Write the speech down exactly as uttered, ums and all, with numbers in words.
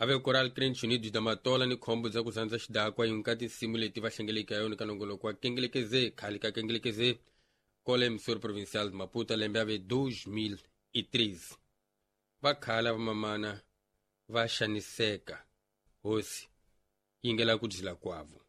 ave Coral Crente Unidos da Matola ni khombo za kuzanza xidakwa yinkati nsimu leti va hlengeleka yona ka nongoloko wa kengelekeze khali ka kengelekeze kole emissora provincial de Maputo lembe ave dois mil e treze vakhala vamamana va xaniseka hosi yingela ku dyila kwavo.